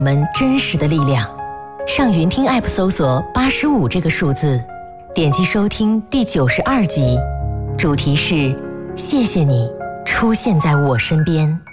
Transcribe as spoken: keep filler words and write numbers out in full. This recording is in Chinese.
我们真实的力量。上云听 App 搜索八十五这个数字，点击收听第九十二集，主题是谢谢你出现在我身边。